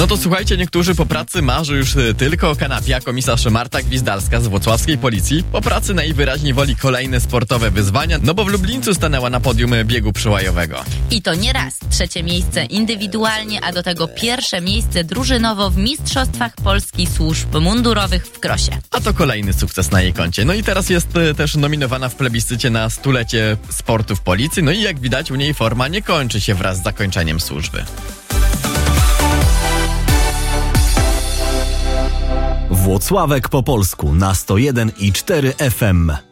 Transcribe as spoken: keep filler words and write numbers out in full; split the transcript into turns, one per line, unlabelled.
No to słuchajcie, niektórzy po pracy marzą już tylko o kanapie, a komisarz Marta Gwizdalska z włocławskiej policji po pracy najwyraźniej woli kolejne sportowe wyzwania, no bo w Lublińcu stanęła na podium biegu przełajowego.
I to nie raz. Trzecie miejsce indywidualnie, a do tego pierwsze miejsce drużynowo w Mistrzostwach Polski Służb Mundurowych w krosie.
A to kolejny sukces na jej koncie. No i teraz jest e, też nominowana w plebiscycie na stulecie sportu w policji, no i jak widać u niej forma nie kończy się wraz z zakończeniem służby.
Włocławek po polsku na sto jeden i cztery F M.